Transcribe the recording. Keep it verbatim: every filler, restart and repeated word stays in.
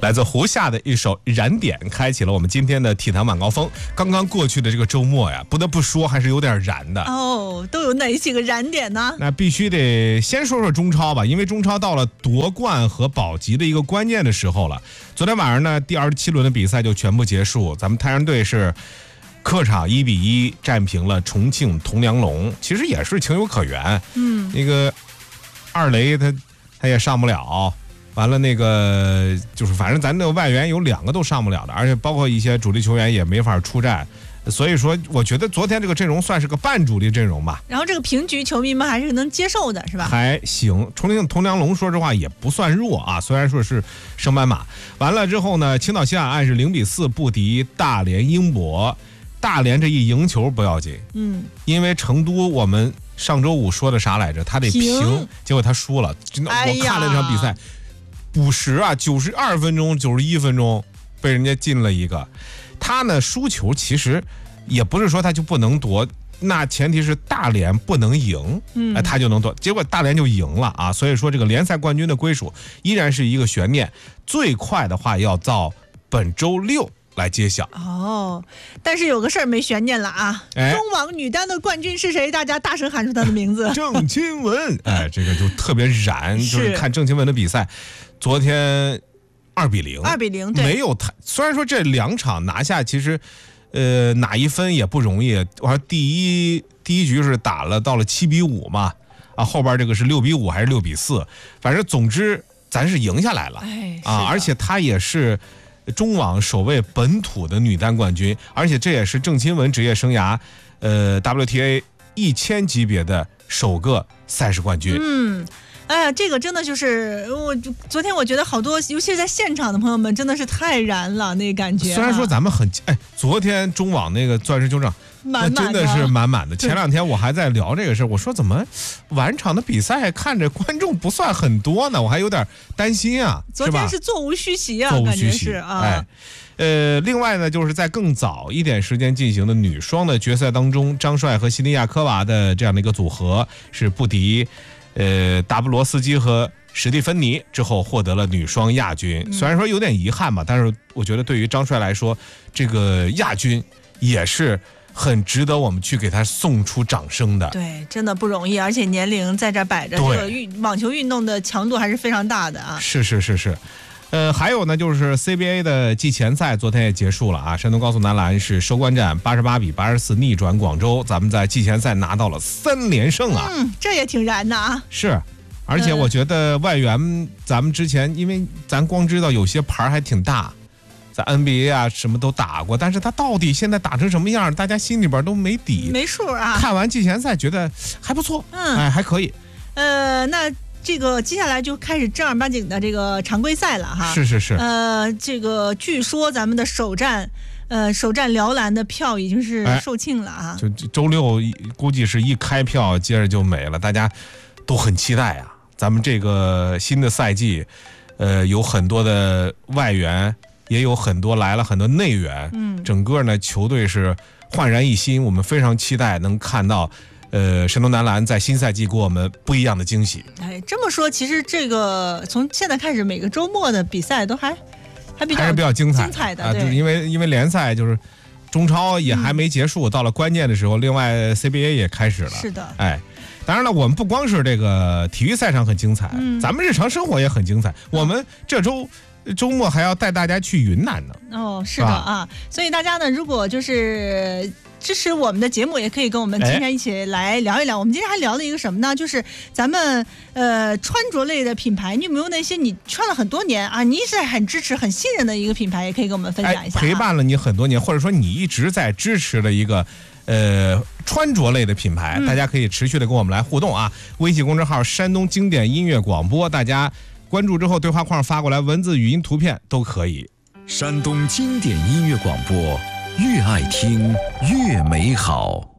来自胡夏的一首《燃点》，开启了我们今天的体坛晚高峰。刚刚过去的这个周末呀，不得不说还是有点燃的哦。都有哪几个燃点呢？ 那必须得先说说中超吧，因为中超到了夺冠和保级的一个关键的时候了。昨天晚上呢，第二十七轮的比赛就全部结束，咱们泰山队是客场一比一战平了重庆铜梁龙，其实也是情有可原。 嗯， 那个二雷他他也上不了。完了，那个就是反正咱的外援有两个都上不了的，而且包括一些主力球员也没法出战，所以说我觉得昨天这个阵容算是个半主力阵容吧。 然后这个平局球迷们还是能接受的，是吧？ 还行，重庆铜梁龙说实话也不算弱啊，虽然说是升班马。完了之后呢，青岛西海岸是零比四不敌大连英博，大连这一赢球不要紧， 嗯， 因为成都我们上周五说的啥来着？他得平，平结果他输了。 哎、 我看了这场比赛。五十啊，九十二分钟、九十一分钟被人家进了一个，他呢输球其实也不是说他就不能夺，那前提是大连不能赢， 嗯， 他就能夺，结果大连就赢了啊，所以说这个联赛冠军的归属依然是一个悬念，最快的话要到本周六来揭晓。 哦，但是有个事儿没悬念了啊！哎、中网女单的冠军是谁？大家大声喊出她的名字。 郑钦文，哎，这个就特别燃，就是看郑钦文的比赛，昨天二比零， 二比零，对， 没有太。虽然说这两场拿下，其实，呃，哪一分也不容易。我说第一第一局是打了到了七比五嘛，啊，后边这个是六比五还是六比四，反正总之咱是赢下来了， 哎， 啊，而且他也是中网首位本土的女单冠军，而且这也是郑钦文职业生涯，呃 W T A 一千级别的首个赛事冠军。 嗯。哎呀，这个真的就是我昨天我觉得好多，尤其是在现场的朋友们，真的是太燃了，那个感觉、啊。 虽然说咱们很哎，昨天中网那个钻石球场，那真的是满满的。前两天我还在聊这个事，我说怎么晚场的比赛看着观众不算很多呢？我还有点担心啊。 昨天是座无虚席啊， 座无虚席是啊。 哎，呃，另外呢，就是在更早一点时间进行的女双的决赛当中，张帅和西尼亚科娃的这样的一个组合是不敌。呃，达布罗斯基和史蒂芬妮之后获得了女双亚军，虽然说有点遗憾吧，但是我觉得对于张帅来说，这个亚军也是很值得我们去给他送出掌声的。 对，真的不容易，而且年龄在这摆着，这个运网球运动的强度还是非常大的啊。 是是是是。呃，还有呢，就是 C B A 的季前赛昨天也结束了啊。山东高速男篮是收官战八十八比八十四逆转广州，咱们在季前赛拿到了三连胜啊。 嗯，这也挺燃的啊。 是，而且我觉得外援，咱们之前因为咱光知道有些牌还挺大，在 N B A 啊什么都打过，但是他到底现在打成什么样，大家心里边都没底， 没数啊。 看完季前赛觉得还不错， 嗯， 哎，还可以。 呃，那。这个接下来就开始正儿八经的这个常规赛了哈， 是是是。 呃，这个据说咱们的首战，呃，首战辽篮的票已经是售罄了啊。 哎、就周六估计是一开票，接着就没了，大家都很期待啊。咱们这个新的赛季，呃，有很多的外援，也有很多来了很多内援， 嗯， 整个呢球队是焕然一新，我们非常期待能看到。呃，山东男篮在新赛季给我们不一样的惊喜。 哎，这么说，其实这个从现在开始，每个周末的比赛都还还比较还是比较精彩精彩的啊，就是因为因为联赛就是中超也还没结束，嗯、到了关键的时候，另外 C B A 也开始了。 是的， 哎，当然了，我们不光是这个体育赛场很精彩， 嗯、 咱们日常生活也很精彩。嗯、我们这周。周末还要带大家去云南呢。 哦，是的啊，所以大家呢，如果就是支持我们的节目，也可以跟我们今天一起来聊一聊。哎、我们今天还聊了一个什么呢？就是咱们呃穿着类的品牌，你有没有那些你穿了很多年啊，你一直很支持、很信任的一个品牌，也可以跟我们分享一下、啊哎。陪伴了你很多年，或者说你一直在支持的一个。呃，穿着类的品牌， 嗯、 大家可以持续的跟我们来互动啊。微信公众号山东经典音乐广播，大家关注之后，对话框发过来，文字、语音、图片都可以。 山东经典音乐广播，越爱听越美好。